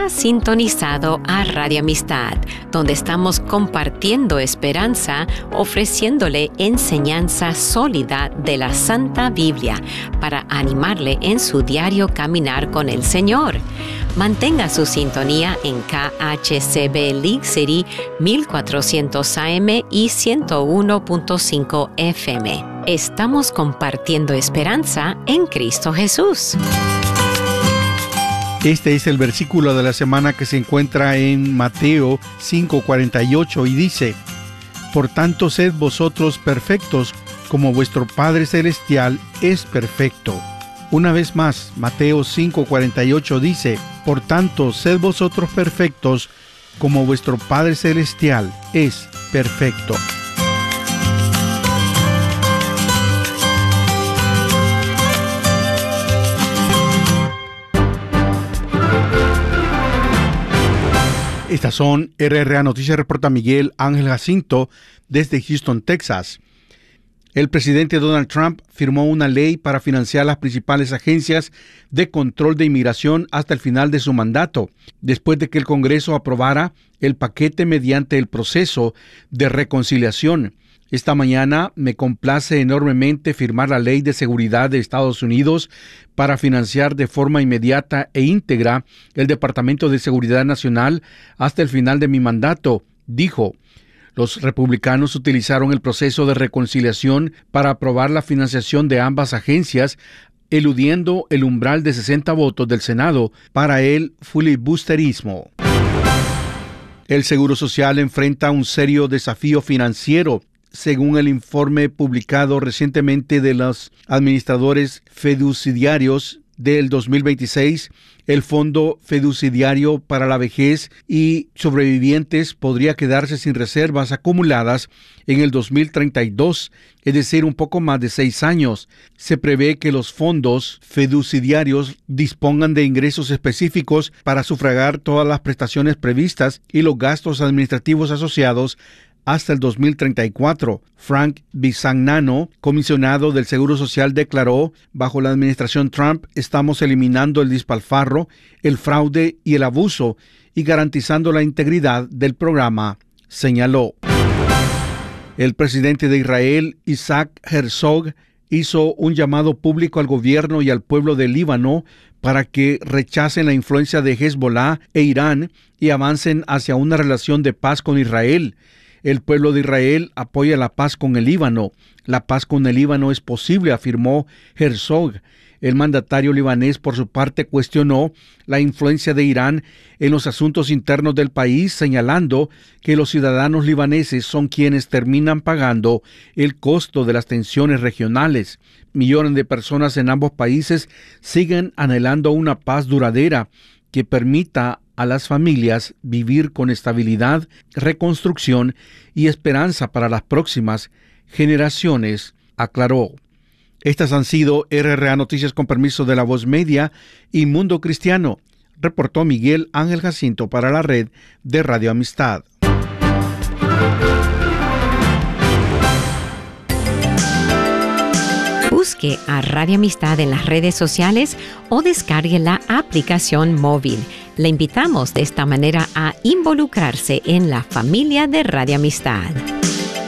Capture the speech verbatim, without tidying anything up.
sintonizado a Radio Amistad, donde estamos compartiendo esperanza, ofreciéndole enseñanza sólida de la Santa Biblia para animarle en su diario caminar con el Señor. Mantenga su sintonía en K H C B League City mil cuatrocientos A M y ciento uno punto cinco F M. Estamos compartiendo esperanza en Cristo Jesús. Este es el versículo de la semana que se encuentra en Mateo cinco cuarenta y ocho y dice: Por tanto, sed vosotros perfectos, como vuestro Padre Celestial es perfecto. Una vez más, Mateo cinco cuarenta y ocho dice: Por tanto, sed vosotros perfectos, como vuestro Padre Celestial es perfecto. Estas son R R A Noticias, reporta Miguel Ángel Jacinto desde Houston, Texas. El presidente Donald Trump firmó una ley para financiar las principales agencias de control de inmigración hasta el final de su mandato, después de que el Congreso aprobara el paquete mediante el proceso de reconciliación. Esta mañana me complace enormemente firmar la Ley de Seguridad de Estados Unidos para financiar de forma inmediata e íntegra el Departamento de Seguridad Nacional hasta el final de mi mandato, dijo. Los republicanos utilizaron el proceso de reconciliación para aprobar la financiación de ambas agencias, eludiendo el umbral de sesenta votos del Senado para el filibusterismo. El Seguro Social enfrenta un serio desafío financiero. Según el informe publicado recientemente de los administradores fiduciarios del dos mil veintiséis, el Fondo Fiduciario para la Vejez y Sobrevivientes podría quedarse sin reservas acumuladas en el dos mil treinta y dos, es decir, un poco más de seis años. Se prevé que los fondos fiduciarios dispongan de ingresos específicos para sufragar todas las prestaciones previstas y los gastos administrativos asociados hasta el dos mil treinta y cuatro. Frank Bisagnano, comisionado del Seguro Social, declaró: bajo la administración Trump estamos eliminando el despilfarro, el fraude y el abuso y garantizando la integridad del programa, señaló. El presidente de Israel, Isaac Herzog, hizo un llamado público al gobierno y al pueblo del Líbano para que rechacen la influencia de Hezbollah e Irán y avancen hacia una relación de paz con Israel. El pueblo de Israel apoya la paz con el Líbano. La paz con el Líbano es posible, afirmó Herzog. El mandatario libanés, por su parte, cuestionó la influencia de Irán en los asuntos internos del país, señalando que los ciudadanos libaneses son quienes terminan pagando el costo de las tensiones regionales. Millones de personas en ambos países siguen anhelando una paz duradera que permita a las familias vivir con estabilidad, reconstrucción y esperanza para las próximas generaciones, aclaró. Estas han sido R R A Noticias con permiso de La Voz Media y Mundo Cristiano, reportó Miguel Ángel Jacinto para la red de Radio Amistad. Busque a Radio Amistad en las redes sociales o descargue la aplicación móvil. Le invitamos de esta manera a involucrarse en la familia de Radio Amistad.